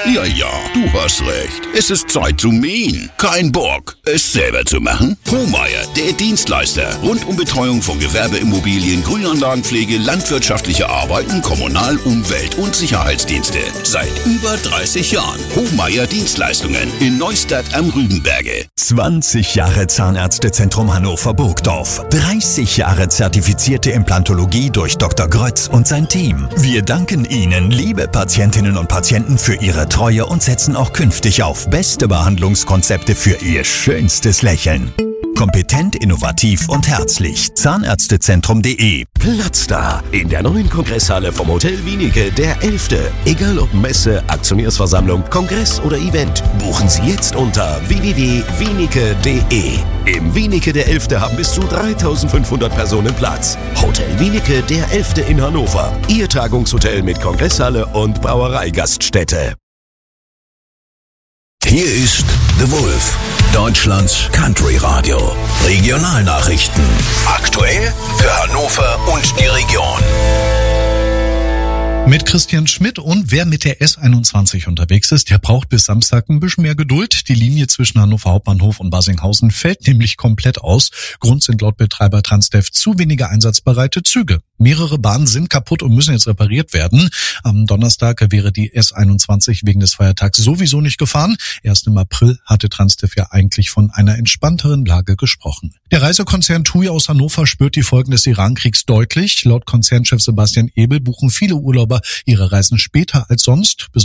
Ja, du hast recht. Es ist Zeit zu mähen. Kein Bock, es selber zu machen? Hohmeier, der Dienstleister. Rund um Betreuung von Gewerbeimmobilien, Grünanlagenpflege, landwirtschaftliche Arbeiten, Kommunal-, Umwelt- und Sicherheitsdienste. Seit über 30 Jahren. Hohmeier Dienstleistungen in Neustadt am Rübenberge. 20 Jahre Zahnärztezentrum Hannover-Burgdorf. 30 Jahre zertifizierte Implantologie durch Dr. Grötz und sein Team. Wir danken Ihnen, liebe Patientinnen und Patienten, für Ihre Treue und setzen auch künftig auf beste Behandlungskonzepte für Ihr schönstes Lächeln. Kompetent, innovativ und herzlich. Zahnärztezentrum.de. Platz da in der neuen Kongresshalle vom Hotel Wienicke, der 11. Egal ob Messe, Aktionärsversammlung, Kongress oder Event, buchen Sie jetzt unter www.wienicke.de. Im Wienicke der 11. haben bis zu 3.500 Personen Platz. Hotel Wienicke der 11. in Hannover. Ihr Tagungshotel mit Kongresshalle und Brauereigaststätte. Hier ist The Wolf, Deutschlands Country Radio. Regionalnachrichten. Aktuell für Hannover und die Region. Mit Christian Schmidt, und wer mit der S21 unterwegs ist, der braucht bis Samstag ein bisschen mehr Geduld. Die Linie zwischen Hannover Hauptbahnhof und Barsinghausen fällt nämlich komplett aus. Grund sind laut Betreiber Transdev zu wenige einsatzbereite Züge. Mehrere Bahnen sind kaputt und müssen jetzt repariert werden. Am Donnerstag wäre die S21 wegen des Feiertags sowieso nicht gefahren. Erst im April hatte Transdev ja eigentlich von einer entspannteren Lage gesprochen. Der Reisekonzern TUI aus Hannover spürt die Folgen des Irankriegs deutlich. Laut Konzernchef Sebastian Ebel buchen viele Urlauber ihre Reisen später als sonst.